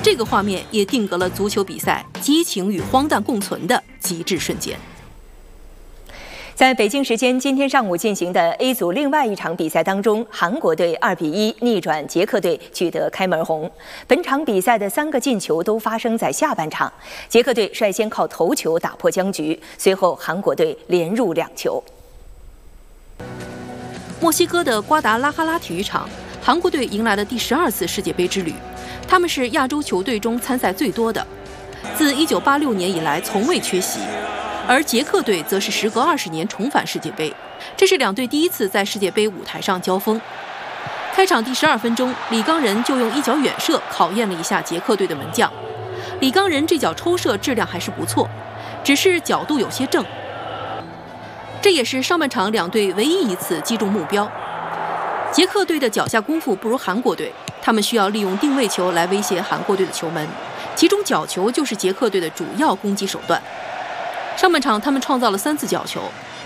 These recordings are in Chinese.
这个画面也定格了足球比赛激情与荒诞共存的极致瞬间。 在北京时间今天上午进行的 A 组另外一场比赛当中，韩国队2比1逆转捷克队，取得开门红。本场比赛的3个进球都发生在下半场，捷克队率先靠头球打破僵局，随后韩国队连入2球。 墨西哥的瓜达拉哈拉体育场，韩国队迎来了第12次世界杯之旅，他们是亚洲球队中参赛最多的，自1986年以来从未缺席。而捷克队则是时隔20年重返世界杯，这是2队第一次在世界杯舞台上交锋。开场第12分钟，李刚仁就用一脚远射考验了一下捷克队的门将。李刚仁这脚抽射质量还是不错，只是角度有些正。这也是上半场2队唯一一次击中目标。捷克队的脚下功夫不如韩国队，他们需要利用定位球来威胁韩国队的球门，其中角球就是捷克队的主要攻击手段。上半场他们创造了3次角球，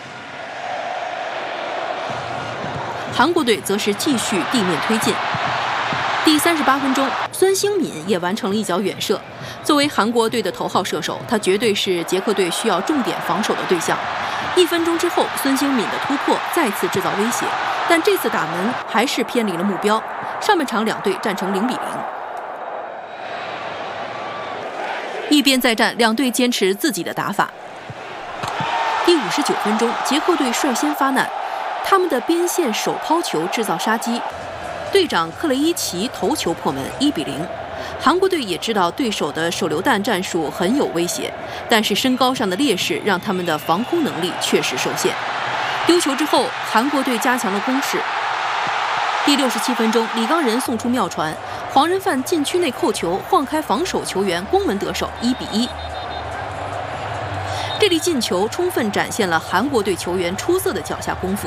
韩国队则是继续地面推进。第38分钟，孙兴敏也完成了一脚远射。作为韩国队的头号射手，他绝对是捷克队需要重点防守的对象。1分钟之后，孙兴敏的突破再次制造威胁，但这次打门还是偏离了目标。上半场2队战成0比0。一边再战，2队坚持自己的打法。第59分钟，捷克队率先发难，他们的边线手抛球制造杀机，队长克雷伊奇头球破门，1比0。韩国队也知道对手的手榴弹战术很有威胁，但是身高上的劣势让他们的防空能力确实受限。丢球之后，韩国队加强了攻势。第67分钟，李刚仁送出妙传，黄人范禁区内扣球，晃开防守球员，攻门得手，1比1。这粒进球充分展现了韩国队球员出色的脚下功夫。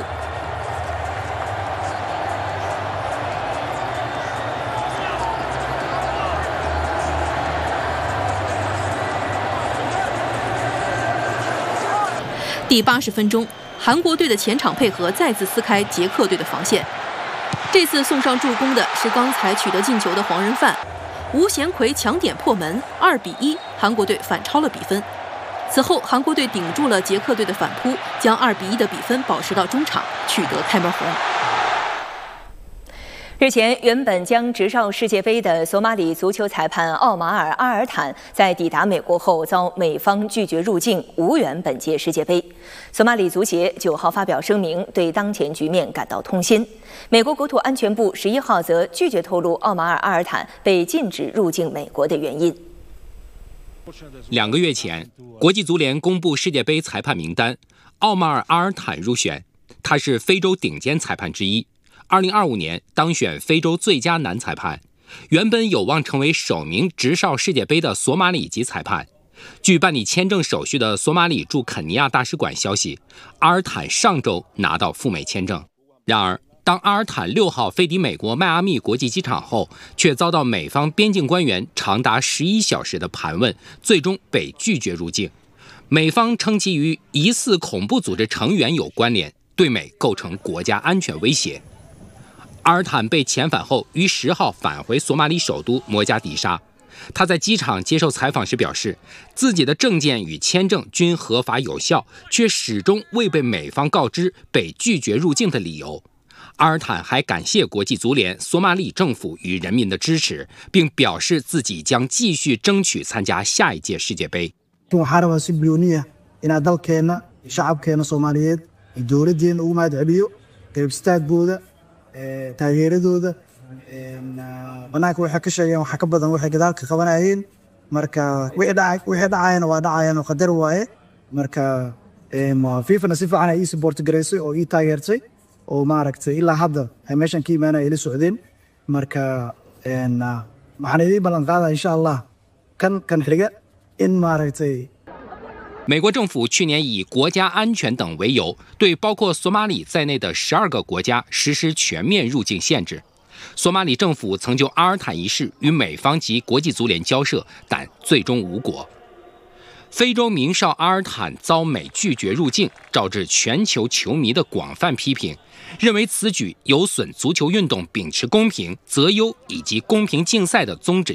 第80分钟，韩国队的前场配合再次撕开捷克队的防线。这次送上助攻的是刚才取得进球的黄人范，吴贤奎抢点破门，2比1，韩国队反超了比分。此后，韩国队顶住了捷克队的反扑，将2比1的比分保持到中场，取得开门红。 日前，原本将执照世界杯的索马里足球裁判奥马尔·阿尔坦在抵达美国后遭美方拒绝入境，无缘本届世界杯。索马里足协9号发表声明，对当前局面感到痛心。美国国土安全部11号则拒绝透露奥马尔·阿尔坦被禁止入境美国的原因。 2个月前，国际足联公布世界杯裁判名单，奥马尔·阿尔坦入选。他是非洲顶尖裁判之一，2025年当选非洲最佳男裁判，原本有望成为首名执照世界杯的索马里籍裁判。据办理签证手续的索马里驻肯尼亚大使馆消息，阿尔坦上周拿到赴美签证。然而，当阿尔坦6号飞抵美国迈阿密国际机场后，却遭到美方边境官员长达11小时的盘问，最终被拒绝入境。美方称其与疑似恐怖组织成员有关联，对美构成国家安全威胁。阿尔坦被遣返后，于10号返回索马里首都摩加迪沙。他在机场接受采访时表示，自己的证件与签证均合法有效，却始终未被美方告知被拒绝入境的理由。阿尔坦还感谢国际足联、索马里政府与人民的支持，并表示自己将继续争取参加下一届世界杯。 waxaan rabaa si gooni ah inaan dalkeena shacabkeena Soomaaliyeed iyo dowladeena ugu mahadceliyo garab istaagooda taageeradooda banaanka waxay ka sheegeen waxa ka badan waxay gadaalka qabanayeen marka wixii dhacayna waa dhacayaan oo qadar waaye marka FIFA si fiican ay ii support gareysay oo ii taageertay oo maaragtay ilaa hadda ay meeshan ka imaanayeen ila socdeen marka waxaan idin ballan qaadaa insha Allah kan xiga in maaragtay 美国政府去年以国家安全等为由，对包括索马里在内的12个国家实施全面入境限制。索马里政府曾就阿尔坦一事与美方及国际足联交涉，但最终无果。非洲名哨阿尔坦遭美拒绝入境，招致全球球迷的广泛批评，认为此举有损足球运动秉持公平、择优以及公平竞赛的宗旨。